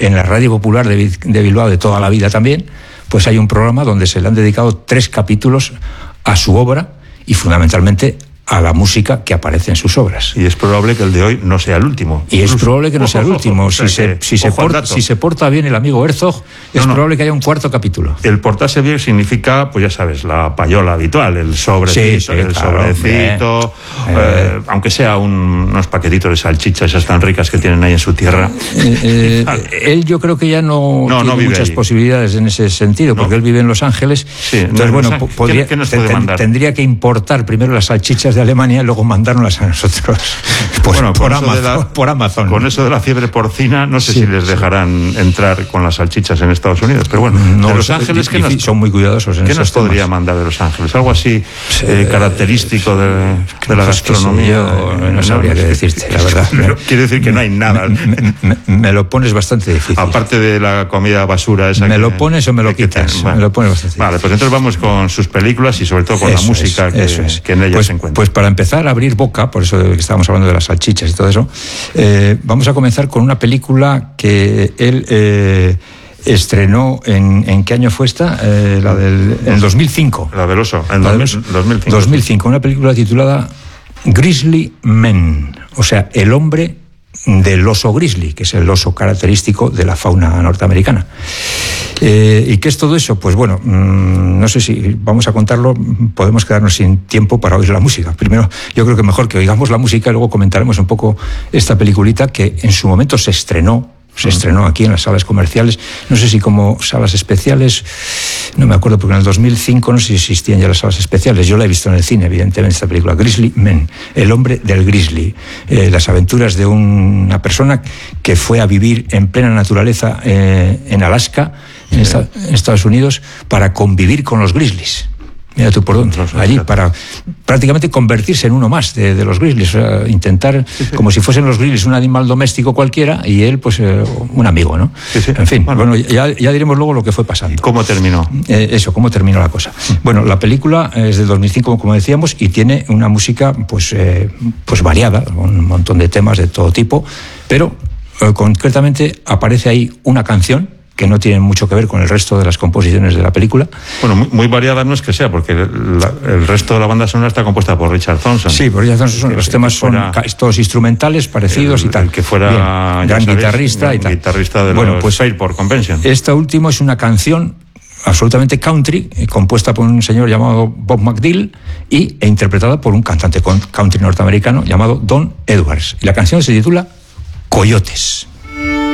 en la Radio Popular de Bilbao de toda la vida también, pues hay un programa donde se le han dedicado 3 capítulos a su obra y fundamentalmente a la música que aparece en sus obras. Y es probable que el de hoy no sea el último. Y es probable que no sea el último. Si se porta bien el amigo Herzog, es probable que haya un 4º capítulo. El portarse bien significa, pues ya sabes, la payola habitual, el sobrecito, aunque sea unos paquetitos de salchichas esas tan ricas que tienen ahí en su tierra. Él yo creo que ya no tiene muchas posibilidades en ese sentido, porque él vive en Los Ángeles. Sí, entonces, ¿qué nos puede mandar? Tendría que importar primero las salchichas de Alemania y luego mandárnoslas a nosotros por Amazon. Con eso de la fiebre porcina, no sé si les dejarán entrar con las salchichas en Estados Unidos, pero bueno, de Los Ángeles, son muy cuidadosos en ¿qué esos nos podría mandar de Los Ángeles? Algo así característico de la gastronomía. No sabría qué decirte, la verdad. Quiere decir que no hay nada. Me lo pones bastante difícil. Aparte de la comida basura esa. ¿Me lo pones o me lo quitas? Bueno. Me lo pones bastante difícil. Vale, pues entonces vamos con sus películas y sobre todo con la música que en ellas se encuentra. Pues para empezar a abrir boca, por eso que estábamos hablando de las salchichas y todo eso, vamos a comenzar con una película que él estrenó ¿en qué año fue esta? En el 2005. La del oso, en 2005. 2005, una película titulada Grizzly Man, o sea, el hombre del oso grizzly, que es el oso característico de la fauna norteamericana. ¿Y qué es todo eso? Pues bueno, no sé si vamos a contarlo, podemos quedarnos sin tiempo para oír la música. Primero, yo creo que mejor que oigamos la música y luego comentaremos un poco esta peliculita que en su momento se estrenó aquí en las salas comerciales, no sé si como salas especiales, no me acuerdo, porque en el 2005 no sé si existían ya las salas especiales. Yo la he visto en el cine, evidentemente, esta película, Grizzly Man, el hombre del grizzly, las aventuras de una persona que fue a vivir en plena naturaleza en Alaska, en Estados Unidos, para convivir con los grizzlies. Mira tú por dónde, allí, para prácticamente convertirse en uno más de los grizzlies, o sea, intentar, como si fuesen los grizzlies un animal doméstico cualquiera, y él, pues, un amigo, ¿no? En fin, bueno, ya diremos luego lo que fue pasando. ¿Y cómo terminó? Cómo terminó la cosa. Bueno, la película es del 2005, como decíamos, y tiene una música, pues variada, un montón de temas de todo tipo, pero concretamente aparece ahí una canción que no tienen mucho que ver con el resto de las composiciones de la película. Bueno, muy variada no es que sea, porque el resto de la banda sonora está compuesta por Richard Thompson. Sí, por Richard Thompson. Los temas son todos instrumentales, parecidos y tal. Que fuera gran guitarrista y tal. Guitarrista de los Fairport Convention. Esta última es una canción absolutamente country, compuesta por un señor llamado Bob McDill e interpretada por un cantante country norteamericano llamado Don Edwards. Y la canción se titula Coyotes.